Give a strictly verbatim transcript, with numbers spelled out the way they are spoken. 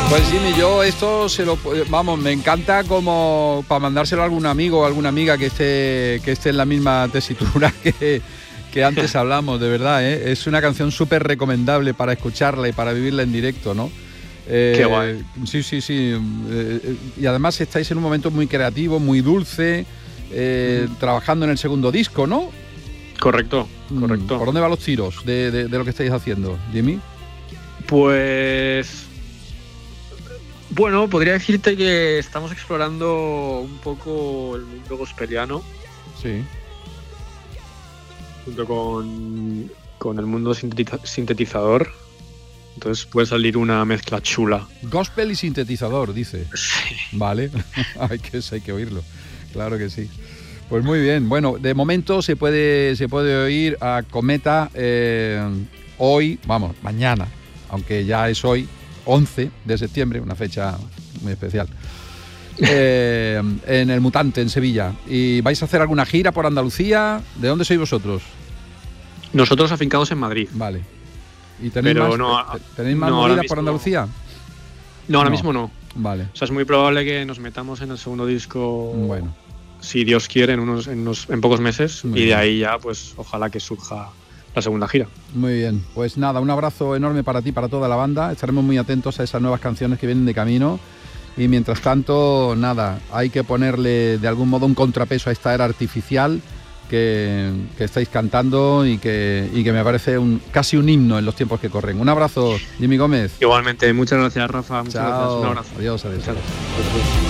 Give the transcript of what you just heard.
Pues Jimmy, yo esto se lo, vamos, me encanta como para mandárselo a algún amigo o alguna amiga que esté que esté en la misma tesitura que, que antes hablamos, de verdad, ¿eh? Es una canción súper recomendable para escucharla y para vivirla en directo, ¿no? Eh, Qué guay. Sí, sí, sí. Eh, y además estáis en un momento muy creativo, muy dulce, eh, uh-huh. trabajando en el segundo disco, ¿no? Correcto, correcto. ¿Por dónde van los tiros de, de, de lo que estáis haciendo, Jimmy? Pues... Bueno, podría decirte que estamos explorando un poco el mundo gospeliano. Sí. Junto con, con el mundo sintetiza- sintetizador. Entonces puede salir una mezcla chula. Gospel y sintetizador, dice. Sí. Vale, hay, que, hay que oírlo. Claro que sí. Pues muy bien. Bueno, de momento se puede, se puede oír a Cometa eh, hoy, vamos, mañana, aunque ya es hoy, once de septiembre, una fecha muy especial, eh, en el Mutante, en Sevilla. ¿Y vais a hacer alguna gira por Andalucía? ¿De dónde sois vosotros? Nosotros afincados en Madrid. Vale. ¿Y tenéis Pero más, no, ¿tenéis más no, movidas mismo, por Andalucía? No, ahora no. mismo no. Vale. O sea, es muy probable que nos metamos en el segundo disco, bueno, si Dios quiere, en, unos, en, unos, en pocos meses. Muy y de bien. ahí ya, pues, ojalá que surja la segunda gira. Muy bien, pues nada, un abrazo enorme para ti, para toda la banda. Estaremos muy atentos a esas nuevas canciones que vienen de camino. Y mientras tanto, nada, hay que ponerle de algún modo un contrapeso a esta era artificial que, que estáis cantando y que, y que me parece un, casi un himno en los tiempos que corren. Un abrazo, Jimmy Gómez. Igualmente, muchas gracias, Rafa. Muchas Chao. gracias. Un abrazo. Adiós, adiós. Muchas gracias.